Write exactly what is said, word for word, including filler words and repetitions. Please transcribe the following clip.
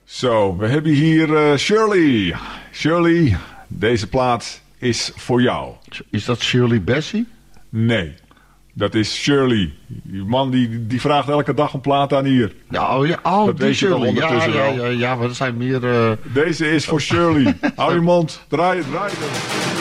Zo, we hebben hier uh, Shirley. Shirley, deze plaat is voor jou. Is dat Shirley Bassey? Nee, dat is Shirley. Die man die, die vraagt elke dag een plaat aan hier. Ja, oh, ja, oh dat die weet je toch Shirley. Ja, ondertussen ja, wel. ja, ja, maar er zijn meer... Uh... Deze is voor Shirley. Hou je mond, draai het, draai het.